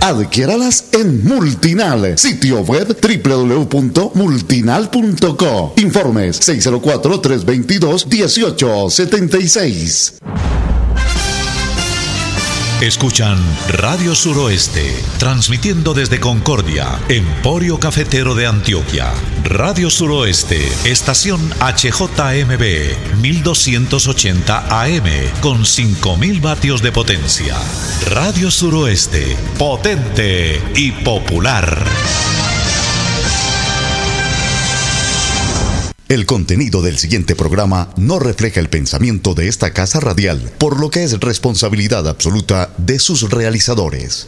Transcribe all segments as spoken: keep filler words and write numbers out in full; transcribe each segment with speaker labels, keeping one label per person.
Speaker 1: Adquiéralas en Multinal, sitio web doble u doble u doble u punto multinal punto co. Informes seis cero cuatro, tres dos dos, uno ocho siete seis.
Speaker 2: Escuchan Radio Suroeste, transmitiendo desde Concordia, Emporio Cafetero de Antioquia. Radio Suroeste, estación H J M B, mil doscientos ochenta A M, con cinco mil vatios de potencia. Radio Suroeste, potente y popular.
Speaker 1: El contenido del siguiente programa no refleja el pensamiento de esta casa radial, por lo que es responsabilidad absoluta de sus realizadores.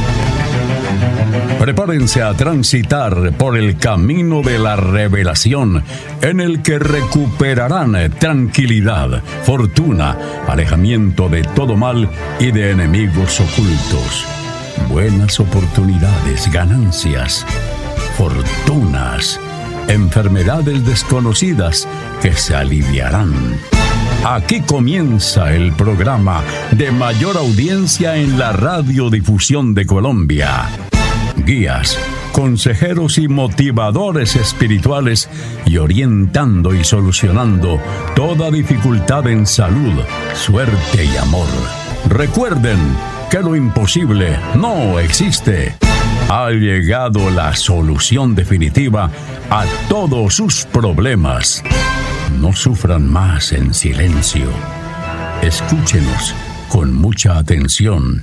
Speaker 3: Prepárense a transitar por el camino de la revelación, en el que recuperarán tranquilidad, fortuna, alejamiento de todo mal y de enemigos ocultos, buenas oportunidades, ganancias, fortunas, enfermedades desconocidas que se aliviarán. Aquí comienza el programa de mayor audiencia en la radiodifusión de Colombia. Guías, consejeros y motivadores espirituales, y orientando y solucionando toda dificultad en salud, suerte y amor. Recuerden que lo imposible no existe. Ha llegado la solución definitiva a todos sus problemas. No sufran más en silencio. Escúchenos con mucha atención.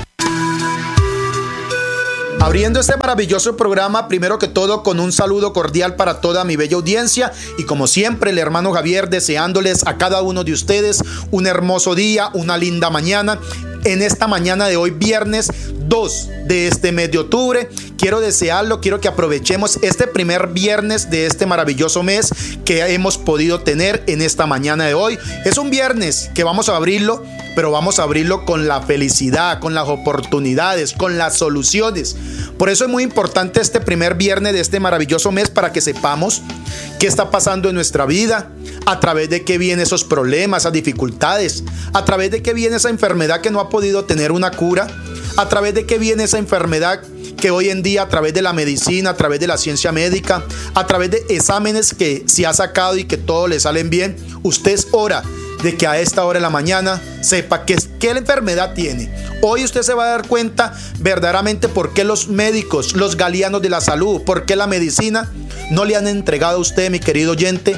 Speaker 4: Abriendo este maravilloso programa, primero que todo, con un saludo cordial para toda mi bella audiencia, y como siempre, el hermano Javier deseándoles a cada uno de ustedes un hermoso día, una linda mañana. En esta mañana de hoy, viernes dos de este mes de octubre, quiero desearlo, quiero que aprovechemos este primer viernes de este maravilloso mes que hemos podido tener en esta mañana de hoy. Es un viernes que vamos a abrirlo, pero vamos a abrirlo con la felicidad, con las oportunidades, con las soluciones. Por eso es muy importante este primer viernes de este maravilloso mes, para que sepamos qué está pasando en nuestra vida, a través de qué vienen esos problemas, esas dificultades, a través de qué viene esa enfermedad que no ha podido tener una cura, a través de qué viene esa enfermedad que hoy en día, a través de la medicina, a través de la ciencia médica, a través de exámenes que se ha sacado y que todos le salen bien, usted es hora de que a esta hora de la mañana sepa qué, qué la enfermedad tiene. Hoy usted se va a dar cuenta verdaderamente por qué los médicos, los galianos de la salud, por qué la medicina no le han entregado a usted, mi querido oyente,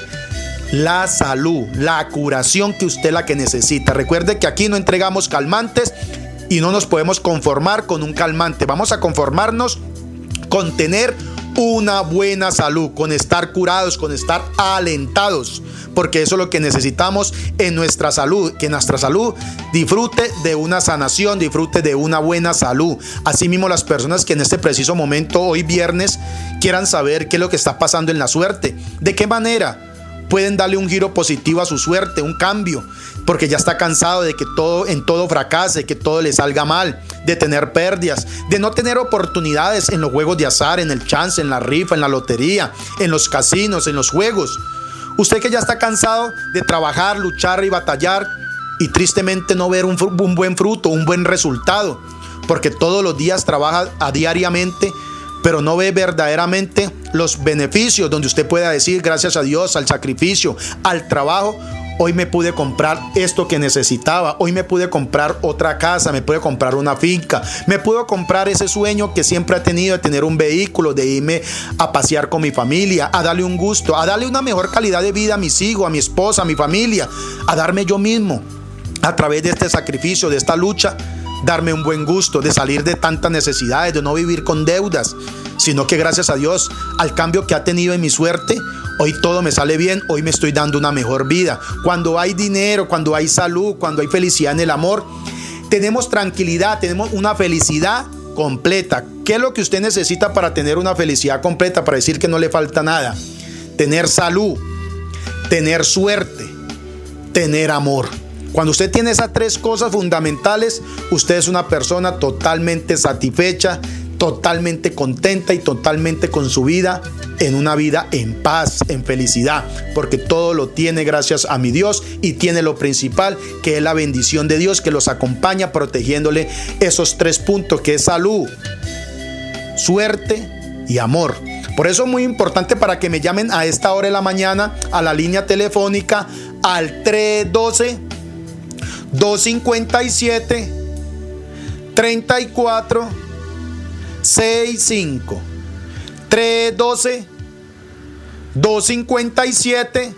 Speaker 4: la salud, la curación que usted la que necesita. Recuerde que aquí no entregamos calmantes y no nos podemos conformar con un calmante. Vamos a conformarnos con tener una buena salud, con estar curados, con estar alentados, porque eso es lo que necesitamos en nuestra salud, que nuestra salud disfrute de una sanación, disfrute de una buena salud. Asimismo, las personas que en este preciso momento, hoy viernes, quieran saber qué es lo que está pasando en la suerte, de qué manera pueden darle un giro positivo a su suerte, un cambio, porque ya está cansado de que todo en todo fracase, que todo le salga mal, de tener pérdidas, de no tener oportunidades en los juegos de azar, en el chance, en la rifa, en la lotería, en los casinos, en los juegos. Usted que ya está cansado de trabajar, luchar y batallar, y tristemente no ver un, un buen fruto, un buen resultado, porque todos los días trabaja a diariamente, pero no ve verdaderamente los beneficios, donde usted pueda decir gracias a Dios, al sacrificio, al trabajo, hoy me pude comprar esto que necesitaba, hoy me pude comprar otra casa, me pude comprar una finca, me pude comprar ese sueño que siempre he tenido de tener un vehículo, de irme a pasear con mi familia, a darle un gusto, a darle una mejor calidad de vida a mis hijos, a mi esposa, a mi familia, a darme yo mismo, a través de este sacrificio, de esta lucha, darme un buen gusto, de salir de tantas necesidades, de no vivir con deudas, sino que gracias a Dios, al cambio que ha tenido en mi suerte, hoy todo me sale bien, hoy me estoy dando una mejor vida. Cuando hay dinero, cuando hay salud, cuando hay felicidad en el amor, tenemos tranquilidad, tenemos una felicidad completa. ¿Qué es lo que usted necesita para tener una felicidad completa, para decir que no le falta nada? Tener salud, tener suerte, tener amor. Cuando usted tiene esas tres cosas fundamentales, usted es una persona totalmente satisfecha, totalmente contenta y totalmente con su vida, en una vida en paz, en felicidad, porque todo lo tiene gracias a mi Dios, y tiene lo principal, que es la bendición de Dios que los acompaña protegiéndole esos tres puntos, que es salud, suerte y amor. Por eso es muy importante para que me llamen a esta hora de la mañana a la línea telefónica al tres uno dos, dos cinco siete, tres cuatro seis cinco. tres uno dos, dos cinco siete,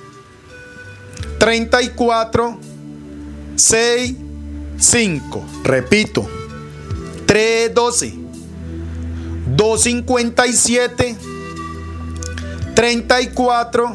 Speaker 4: tres cuatro seis cinco. Repito, tres uno dos, dos cinco siete, tres cuatro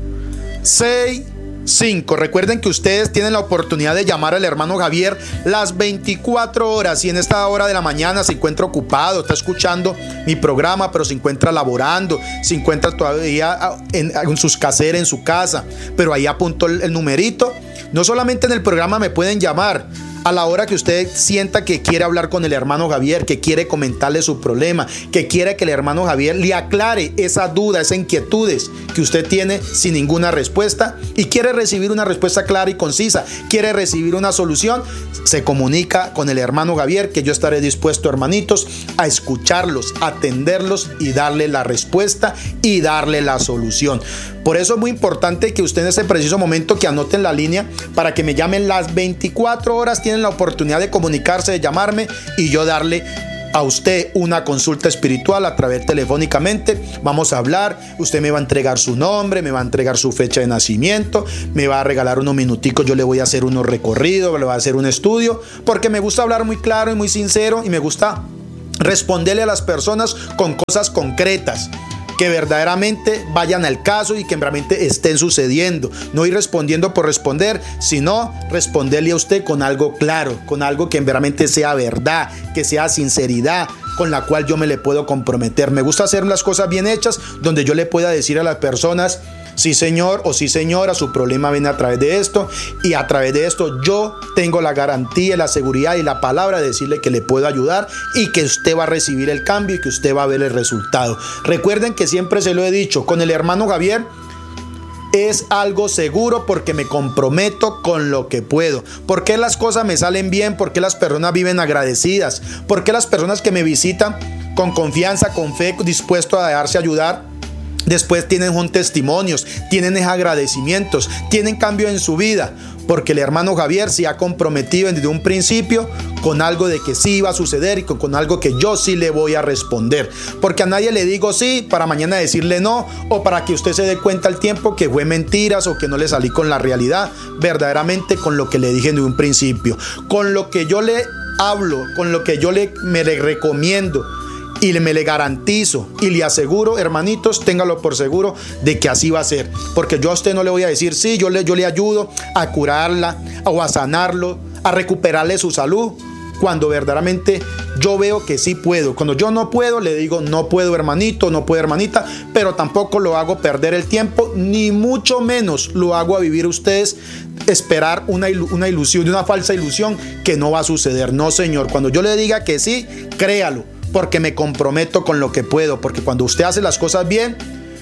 Speaker 4: seis cinco. Recuerden que ustedes tienen la oportunidad de llamar al hermano Javier las veinticuatro horas. Si en esta hora de la mañana se encuentra ocupado, está escuchando mi programa, pero se encuentra laborando, se encuentra todavía en, en sus caseras, en su casa, pero ahí apuntó el, el numerito. No solamente en el programa me pueden llamar, a la hora que usted sienta que quiere hablar con el hermano Javier, que quiere comentarle su problema, que quiere que el hermano Javier le aclare esa duda, esas inquietudes que usted tiene sin ninguna respuesta y quiere recibir una respuesta clara y concisa, quiere recibir una solución, se comunica con el hermano Javier, que yo estaré dispuesto, hermanitos, a escucharlos, a atenderlos y darle la respuesta y darle la solución. Por eso es muy importante que usted en ese preciso momento que anoten la línea para que me llamen las veinticuatro horas. Tienen la oportunidad de comunicarse, de llamarme y yo darle a usted una consulta espiritual a través telefónicamente. Vamos a hablar, usted me va a entregar su nombre, me va a entregar su fecha de nacimiento, me va a regalar unos minuticos, yo le voy a hacer unos recorridos, le voy a hacer un estudio, porque me gusta hablar muy claro y muy sincero y me gusta responderle a las personas con cosas concretas, que verdaderamente vayan al caso y que realmente estén sucediendo. No ir respondiendo por responder, sino responderle a usted con algo claro, con algo que verdaderamente sea verdad, que sea sinceridad, con la cual yo me le puedo comprometer. Me gusta hacer las cosas bien hechas, donde yo le pueda decir a las personas: sí señor o sí señora, su problema viene a través de esto, y a través de esto yo tengo la garantía, la seguridad y la palabra de decirle que le puedo ayudar y que usted va a recibir el cambio y que usted va a ver el resultado. Recuerden que siempre se lo he dicho, con el hermano Javier es algo seguro porque me comprometo con lo que puedo. ¿Por qué las cosas me salen bien? ¿Por qué las personas viven agradecidas? ¿Por qué las personas que me visitan con confianza, con fe, dispuestos a dejarse ayudar, después tienen un testimonios, tienen agradecimientos, tienen cambio en su vida? Porque el hermano Javier se ha comprometido desde un principio con algo de que sí iba a suceder y con, con algo que yo sí le voy a responder. Porque a nadie le digo sí para mañana decirle no, o para que usted se dé cuenta al tiempo que fue mentiras o que no le salí con la realidad, verdaderamente con lo que le dije desde un principio. Con lo que yo le hablo, con lo que yo le, me le recomiendo y me le garantizo y le aseguro, hermanitos, téngalo por seguro de que así va a ser. Porque yo a usted no le voy a decir sí, yo le, yo le ayudo a curarla o a sanarlo, a recuperarle su salud, cuando verdaderamente yo veo que sí puedo. Cuando yo no puedo, le digo no puedo, hermanito, no puedo, hermanita, pero tampoco lo hago perder el tiempo, ni mucho menos lo hago a vivir ustedes esperar una, una ilusión, una falsa ilusión que no va a suceder. No, señor, cuando yo le diga que sí, créalo, porque me comprometo con lo que puedo. Porque cuando usted hace las cosas bien,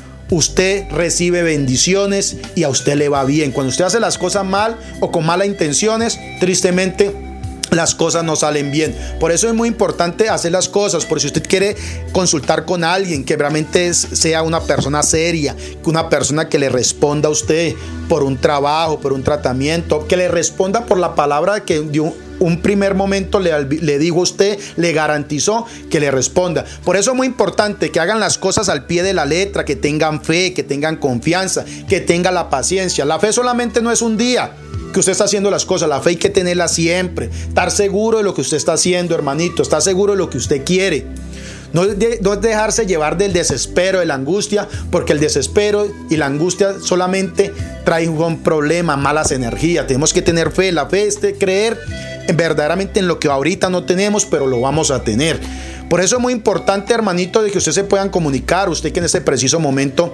Speaker 4: usted recibe bendiciones y a usted le va bien. Cuando usted hace las cosas mal o con malas intenciones, tristemente las cosas no salen bien. Por eso es muy importante hacer las cosas. Por si usted quiere consultar con alguien que realmente es, sea una persona seria, una persona que le responda a usted por un trabajo, por un tratamiento, que le responda por la palabra que dio un primer momento le, le dijo a usted, le garantizó que le responda. Por eso es muy importante que hagan las cosas al pie de la letra, que tengan fe, que tengan confianza, que tengan la paciencia. La fe solamente no es un día que usted está haciendo las cosas, la fe hay que tenerla siempre, estar seguro de lo que usted está haciendo, hermanito, estar seguro de lo que usted quiere. No es, de, no es dejarse llevar del desespero, de la angustia, porque el desespero y la angustia solamente traen un problema, malas energías. Tenemos que tener fe. La fe es de creer en verdaderamente en lo que ahorita no tenemos, pero lo vamos a tener. Por eso es muy importante, hermanito, de que ustedes se puedan comunicar. Usted que en ese preciso momento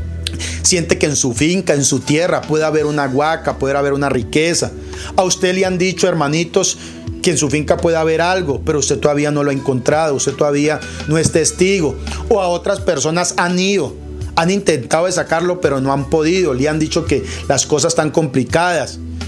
Speaker 4: siente que en su finca, en su tierra puede haber una huaca, puede haber una riqueza. A usted le han dicho, hermanitos, que en su finca puede haber algo, pero usted todavía no lo ha encontrado, usted todavía no es testigo. O a otras personas han ido, han intentado de sacarlo, pero no han podido. Le han dicho que las cosas están complicadas.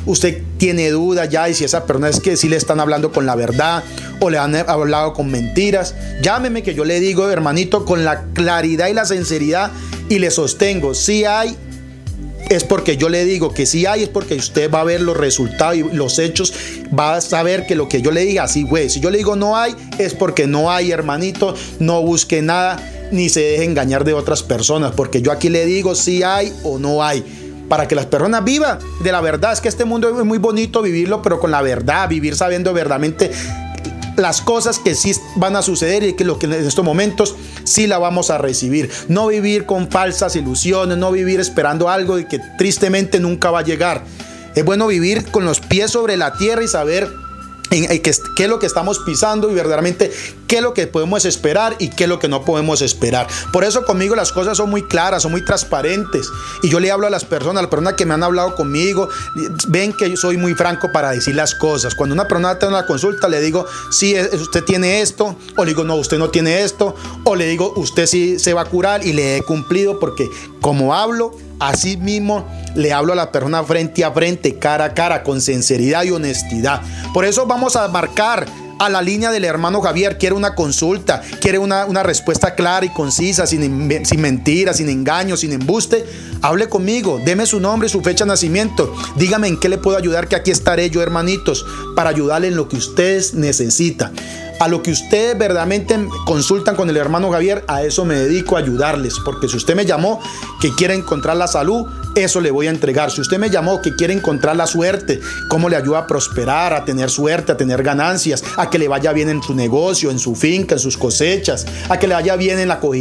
Speaker 4: usted tiene dudas ya y si esa persona es que sí le están hablando con la verdad o le han hablado con mentiras, llámeme que yo le digo, hermanito, con la claridad y la sinceridad, y le sostengo, si hay, es porque yo le digo que si hay, es porque usted va a ver los resultados y los hechos, va a saber que lo que yo le diga, así güey, si yo le digo no hay, es porque no hay, hermanito, no busque nada, ni se deje engañar de otras personas, porque yo aquí le digo si hay o no hay, para que las personas vivan de la verdad. Es que este mundo es muy bonito vivirlo, pero con la verdad, vivir sabiendo verdaderamente las cosas que sí van a suceder y que lo que en estos momentos sí la vamos a recibir. No vivir con falsas ilusiones, no vivir esperando algo y que tristemente nunca va a llegar. Es bueno vivir con los pies sobre la tierra y saber en, en qué, qué es lo que estamos pisando y verdaderamente qué es lo que podemos esperar y qué es lo que no podemos esperar. Por eso conmigo las cosas son muy claras, son muy transparentes, y yo le hablo a las personas, a las personas que me han hablado conmigo, ven que yo soy muy franco para decir las cosas. Cuando una persona tiene una consulta, le digo, sí, usted tiene esto, o le digo, no, usted no tiene esto, o le digo, usted sí se va a curar, y le he cumplido, porque como hablo, así mismo le hablo a la persona frente a frente, cara a cara, con sinceridad y honestidad. Por eso vamos a marcar a la línea del hermano Javier. Quiere una consulta, quiere una, una respuesta clara y concisa, sin, sin mentiras, sin engaños, sin embuste. Hable conmigo, deme su nombre y su fecha de nacimiento, dígame en qué le puedo ayudar, que aquí estaré yo, hermanitos, para ayudarle en lo que ustedes necesitan. A lo que ustedes verdaderamente consultan con el hermano Javier, a eso me dedico, a ayudarles. Porque si usted me llamó que quiere encontrar la salud, eso le voy a entregar. Si usted me llamó que quiere encontrar la suerte, cómo le ayuda a prosperar, a tener suerte, a tener ganancias, a que le vaya bien en su negocio, en su finca, en sus cosechas, a que le vaya bien en la cogida